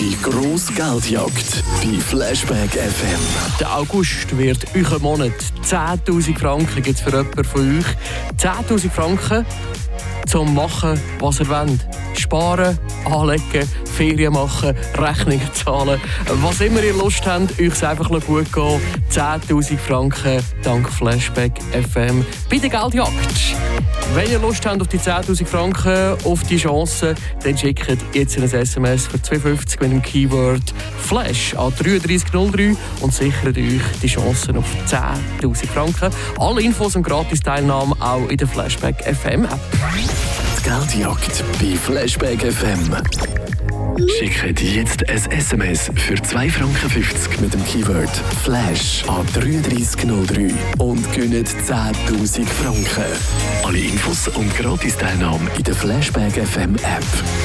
Die grosse Geldjagd bei Flashback FM. Der August wird euer Monat. 10'000 Franken gibt es für jemanden von euch. 10'000 Franken zum machen, was ihr wollt. Sparen, anlegen, Ferien machen, Rechnungen zahlen. Was immer ihr Lust habt, euch es einfach gut gehen. 10'000 Franken dank Flashback FM bei der Geldjagd. Wenn ihr Lust habt auf die 10'000 Franken, auf die Chance, dann schickt jetzt ein SMS für 2,50 mit dem Keyword Flash an 3303 und sichert euch die Chancen auf 10'000 Franken. Alle Infos und Gratis-Teilnahme auch in der Flashback FM App. Die Geldjagd bei Flashback FM. Schickt jetzt ein SMS für 2,50 Franken mit dem Keyword Flash an 3303 und gönnt 10'000 Franken. Alle Infos und Gratis-Teilnahme in der Flashback FM App.